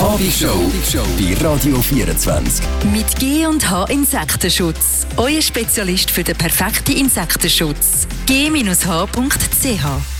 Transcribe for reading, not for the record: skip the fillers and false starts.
Abendschau bei Radio 24. Mit G&H Insektenschutz. Euer Spezialist für den perfekten Insektenschutz. g-h.ch